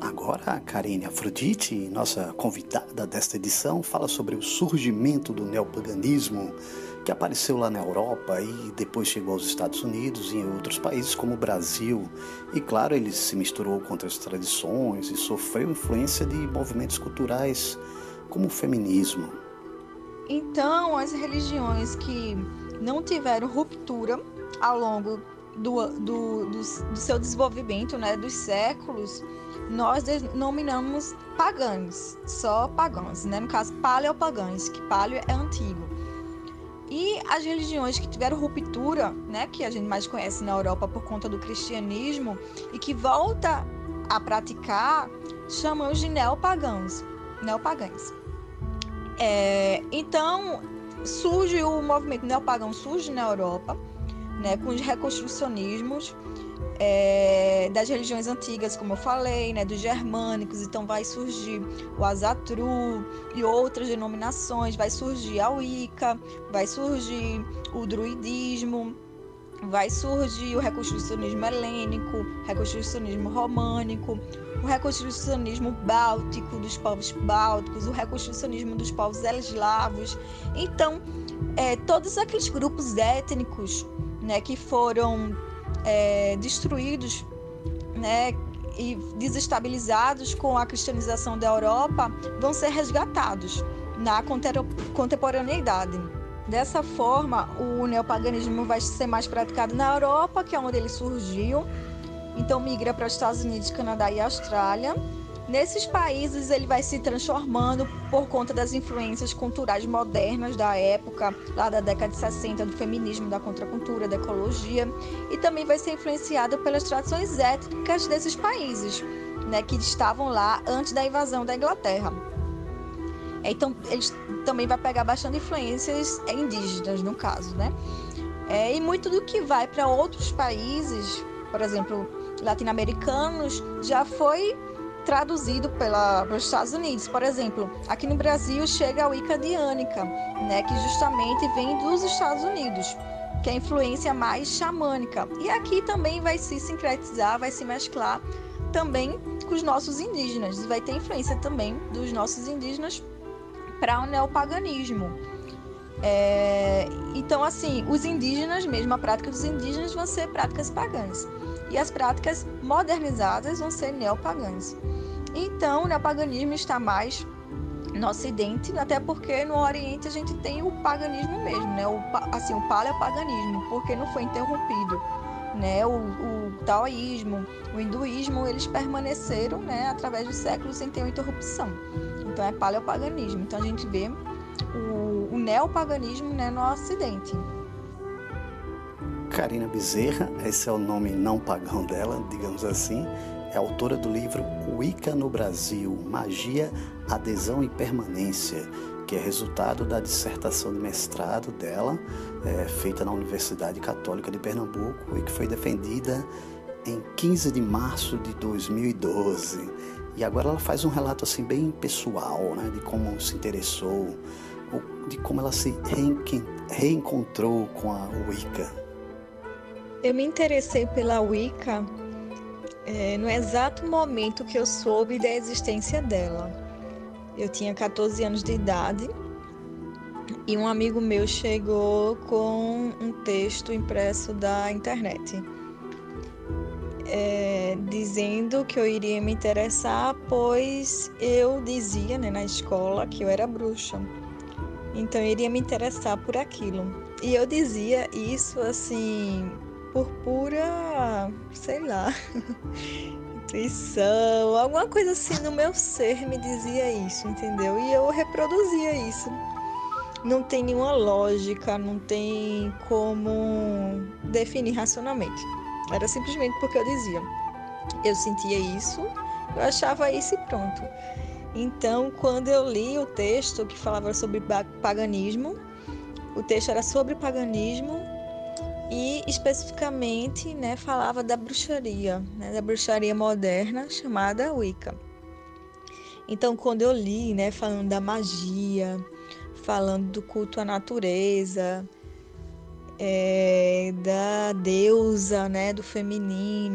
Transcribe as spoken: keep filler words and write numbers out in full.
Agora, a Karine Afrodite, nossa convidada desta edição, fala sobre o surgimento do neopaganismo que apareceu lá na Europa e depois chegou aos Estados Unidos e em outros países como o Brasil. E claro, ele se misturou com outras tradições e sofreu influência de movimentos culturais como o feminismo. Então, as religiões que não tiveram ruptura ao longo do, do, do, do seu desenvolvimento, né, dos séculos, nós denominamos pagãs, só pagãs, né? No caso, paleopagãs, que paleo é antigo. E as religiões que tiveram ruptura, né, que a gente mais conhece na Europa por conta do cristianismo, e que volta a praticar, chamamos de neopagãos, neopagãs. É, então, surge o movimento neopagão, surge na Europa, né, com os reconstrucionismos é, das religiões antigas, como eu falei, né, dos germânicos. Então vai surgir o Asatru e outras denominações, vai surgir a Wicca, vai surgir o druidismo, vai surgir o reconstrucionismo helênico, reconstrucionismo românico, o reconstrucionismo báltico, dos povos bálticos, o reconstrucionismo dos povos eslavos. Então, é, todos aqueles grupos étnicos, né, que foram é, destruídos, né, e desestabilizados com a cristianização da Europa, vão ser resgatados na contemporaneidade. Dessa forma, o neopaganismo vai ser mais praticado na Europa, que é onde ele surgiu. Então, migra para os Estados Unidos, Canadá e Austrália. Nesses países, ele vai se transformando por conta das influências culturais modernas da época, lá da década de sessenta, do feminismo, da contracultura, da ecologia, e também vai ser influenciado pelas tradições étnicas desses países, né, que estavam lá antes da invasão da Inglaterra. Então, eles também vai pegar bastante influências indígenas, no caso, né? É, e muito do que vai para outros países, por exemplo, latino-americanos, já foi traduzido pela, pelos Estados Unidos. Por exemplo, aqui no Brasil chega a Wicca diânica, né, que justamente vem dos Estados Unidos, que é a influência mais xamânica. E aqui também vai se sincretizar, vai se mesclar também com os nossos indígenas. Vai ter influência também dos nossos indígenas para o neopaganismo. É, então, assim, os indígenas mesmo, a prática dos indígenas vão ser práticas pagãs. E as práticas modernizadas vão ser neopagãs. Então, o neopaganismo está mais no Ocidente, até porque no Oriente a gente tem o paganismo mesmo, né? O, assim, o paleopaganismo, porque não foi interrompido, né? O, o taoísmo, o hinduísmo, eles permaneceram, né, através dos séculos sem ter uma interrupção. Então, é paleopaganismo. Então, a gente vê o, o neopaganismo, né, no Ocidente. Karina Bezerra, esse é o nome não pagão dela, digamos assim, é autora do livro Wicca no Brasil, Magia, Adesão e Permanência, que é resultado da dissertação de mestrado dela, é, feita na Universidade Católica de Pernambuco e que foi defendida em quinze de março de dois mil e doze. E agora ela faz um relato assim bem pessoal, né, de como se interessou, de como ela se reencontrou com a Wicca. Eu me interessei pela Wicca é, no exato momento que eu soube da existência dela. Eu tinha catorze anos de idade e um amigo meu chegou com um texto impresso da internet, é, dizendo que eu iria me interessar, pois eu dizia, né, na escola que eu era bruxa. Então eu iria me interessar por aquilo. E eu dizia isso assim, por pura, sei lá, intuição, alguma coisa assim no meu ser me dizia isso, entendeu? E eu reproduzia isso. Não tem nenhuma lógica, não tem como definir racionalmente. Era simplesmente porque eu dizia. Eu sentia isso, eu achava isso e pronto. Então, quando eu li o texto que falava sobre paganismo, o texto era sobre paganismo e especificamente, né, falava da bruxaria, né, da bruxaria moderna chamada Wicca. Então, quando eu li, né, falando da magia, falando do culto à natureza, é, da deusa, né, do feminino,